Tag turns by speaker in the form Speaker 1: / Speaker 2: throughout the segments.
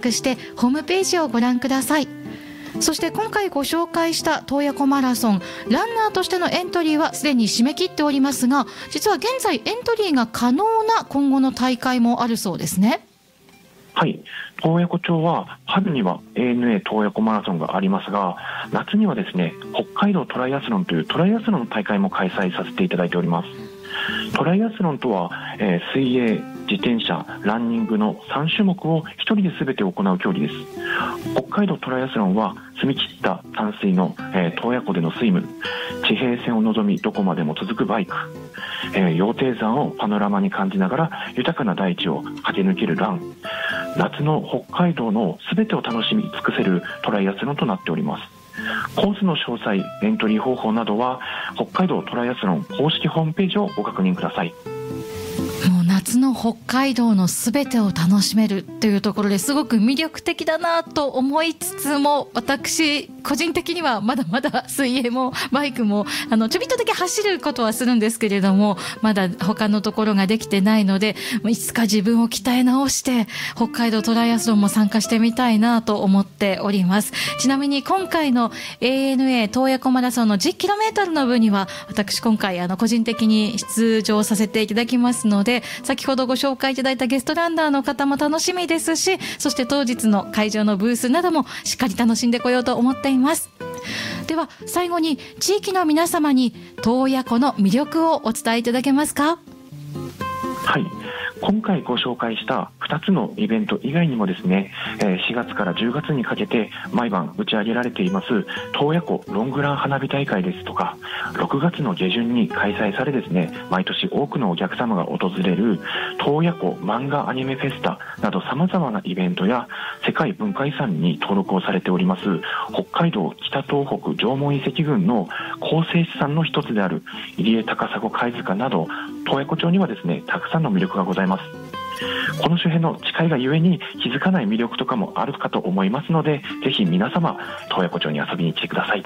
Speaker 1: 索してホームページをご覧ください。そして今回ご紹介した洞爺湖マラソン、ランナーとしてのエントリーはすでに締め切っておりますが、実は現在エントリーが可能な今後の大会もあるそうですね。
Speaker 2: はい、洞爺湖町は春には ANA 洞爺湖マラソンがありますが、夏にはですね、北海道トライアスロンというトライアスロンの大会も開催させていただいております。トライアスロンとは、水泳、自転車、ランニングの3種目を一人で全て行う競技です。北海道トライアスロンは澄み切った淡水の、洞爺湖でのスイム、地平線を望みどこまでも続くバイク、羊蹄山をパノラマに感じながら豊かな大地を駆け抜けるラン、夏の北海道の全てを楽しみ尽くせるトライアスロンとなっております。コースの詳細、エントリー方法などは北海道トライアスロン公式ホームページをご確認ください。
Speaker 1: もう夏の北海道のすべてを楽しめるというところですごく魅力的だなと思いつつも、私個人的にはまだまだ水泳もバイクもちょびっとだけ走ることはするんですけれども、まだ他のところができてないので、いつか自分を鍛え直して北海道トライアスロンも参加してみたいなと思っております。ちなみに今回の ANA 洞爺湖マラソンの 10km の部には私今回個人的に出場させていただきますので、先ほどご紹介いただいたゲストランナーの方も楽しみですし、そして当日の会場のブースなどもしっかり楽しんでこようと思っています。では最後に地域の皆様に洞爺湖の魅力をお伝えいただけますか？
Speaker 2: はい、今回ご紹介した2つのイベント以外にもですね、4月から10月にかけて毎晩打ち上げられています洞爺湖ロングラン花火大会ですとか、6月の下旬に開催されですね、毎年多くのお客様が訪れる洞爺湖漫画アニメフェスタなど様々なイベントや、世界文化遺産に登録をされております北海道北東北縄文遺跡群の構成資産の一つである入江高砂貝塚など、洞爺湖町にはですね、たくさんの魅力がございます。この周辺の近いがゆえに気づかない魅力とかもあるかと思いますので、ぜひ皆様洞爺湖町に遊びに来てください。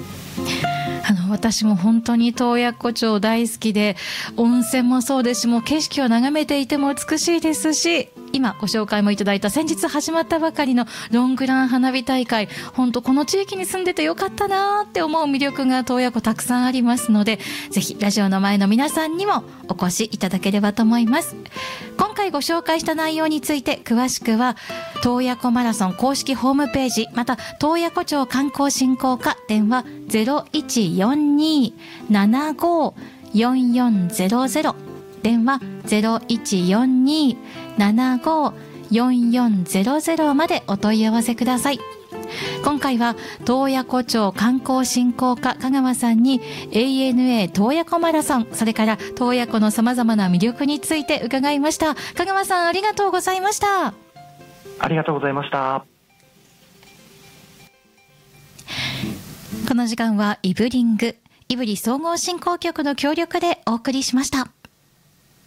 Speaker 1: 私も本当に洞爺湖町大好きで、温泉もそうですし、もう景色を眺めていても美しいですし、今ご紹介もいただいた先日始まったばかりのロングラン花火大会、本当この地域に住んでてよかったなって思う魅力が洞爺湖たくさんありますので、ぜひラジオの前の皆さんにもお越しいただければと思います。今回ご紹介した内容について詳しくは洞爺湖マラソン公式ホームページ、また洞爺湖町観光振興課電話 0142-754400 電話 0142-754400 までお問い合わせください。今回は洞爺湖町観光振興課香川さんに ANA 洞爺湖マラソン、それから洞爺湖の様々な魅力について伺いました。香川さん、ありがとうございました。
Speaker 2: ありがとうございました。
Speaker 1: この時間はイブリング、胆振総合振興局の協力でお送りしました。